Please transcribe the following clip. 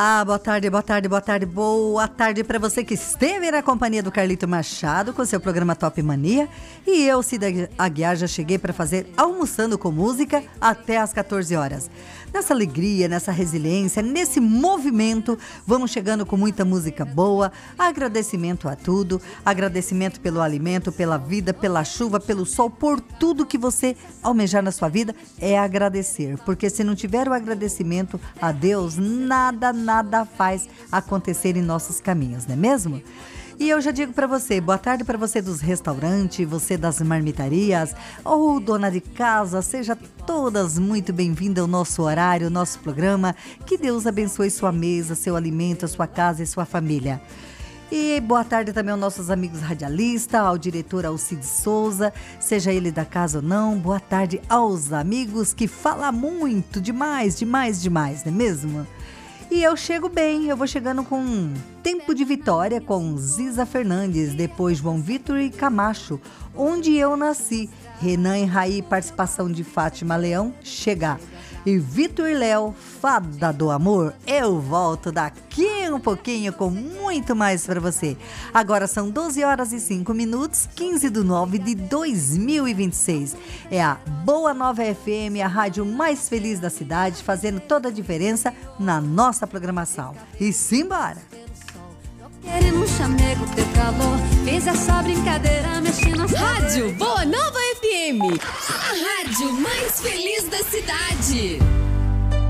Boa tarde, boa tarde, boa tarde, boa tarde para você que esteve na companhia do Carlito Machado com seu programa Top Mania. E eu, Cida Aguiar, já cheguei para fazer Almoçando com Música até às 14 horas. Nessa alegria, nessa resiliência, nesse movimento, vamos chegando com muita música boa, agradecimento a tudo, agradecimento pelo alimento, pela vida, pela chuva, pelo sol, por tudo que você almejar na sua vida, é agradecer. Porque se não tiver o agradecimento a Deus, nada faz acontecer em nossos caminhos, não é mesmo? E eu já digo para você, boa tarde para você dos restaurantes, você das marmitarias ou dona de casa, seja todas muito bem-vindas ao nosso horário, ao nosso programa. Que Deus abençoe sua mesa, seu alimento, a sua casa e sua família. E boa tarde também aos nossos amigos radialistas, ao diretor Alcide Souza, seja ele da casa ou não. Boa tarde aos amigos que falam muito, demais, não é mesmo? E eu chego bem, eu vou chegando com Tempo de Vitória com Ziza Fernandes, depois João Vitor e Camacho, Onde Eu Nasci, Renan e Raí, participação de Fátima Leão, Chegar. E Vitor e Léo, Fada do Amor. Eu volto daqui um pouquinho com muito mais para você. Agora são 12 horas e 5 minutos, 15/9/2026. É a Boa Nova FM, a rádio mais feliz da cidade, fazendo toda a diferença na nossa programação. E simbora! Querendo um chamego, teu calor, fez essa brincadeira, mexendo nas... Rádio Boa Nova FM, a rádio mais feliz da cidade.